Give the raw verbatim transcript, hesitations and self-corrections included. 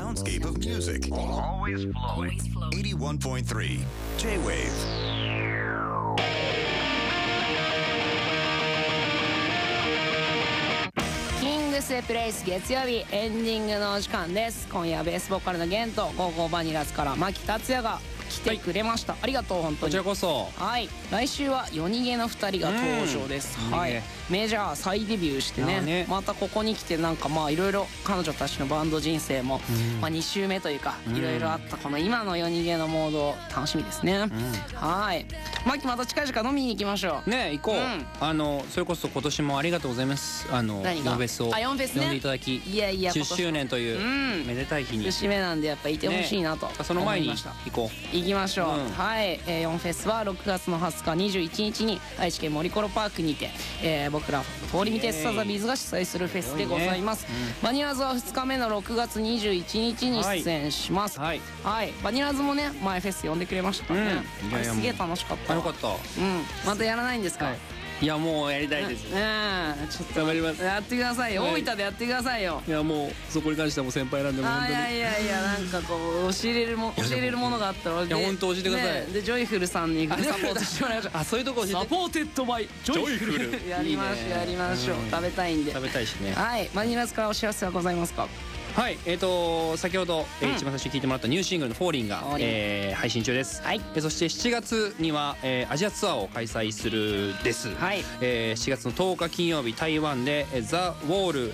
soundscape of music. Always flowing. eighty-one point three J-Wave. キングスプレイス月曜日エンディングのお時間です。今夜はベースボーカルのゲンとゴーゴーバニラスから牧達也が来てくれました、はい、ありがとう本当に。 こちらこそ。 はい、来週は夜逃げのふたりが登場です、うん、はい、メジャー再デビューして ね, ねまたここに来てなんかまあいろいろ彼女たちのバンド人生も、うんまあ、に週目というかいろいろあったこの今の夜逃げのモード楽しみですね、うん、はいマキまた近々飲みに行きましょうね。行こう、うん、あのそれこそ今年もありがとうございます。あの何がよんフェスをあよんフェスね呼んでいただき、 いやいやじゅっしゅうねんというめでたい日に節目なんでやっぱいてほしいなと、ね、 その前に行こう行きましょう、うん、はい、えー、よんフェスはろくがつのはつかにじゅういちにちに愛知県森コロパークにて、えー、僕らフォーリミテッサザビーズが主催するフェスでございます、ねうん、バニラズはふつかめのろくがつにじゅういちにちに出演します。はい、はい、バニラズもね前フェス呼んでくれましたからね、うん、いやいやすげえ楽しかった。 よかった。うん、 またやらないんですか？はい、 いやもうやりたいです。 ねえちょっと頑張ります。 やってくださいよ、はい、大分でやってくださいよ。 いやもうそこに関してはもう先輩なんでもう本当に。 いやいやいやなんかこう教えれるも教えれるものがあったらいや本当教えてください、ね、 でジョイフルさんにサポートしてもらいましょう。 あそういうとこ教えて。 サポーテッドバイジョイフルやりましょうやりましょう、うん、食べたいんで食べたいしね。 はい、バニラズからお知らせはございますか？ はい、えーと先ほど、うん、一番最初に聞いてもらったニューシングルの「フォーリンが」えー、配信中です、はい、えそしてしちがつには、えー、アジアツアーを開催するです、はいえー、しちがつのとおか金曜日台湾で「ザ・ウォール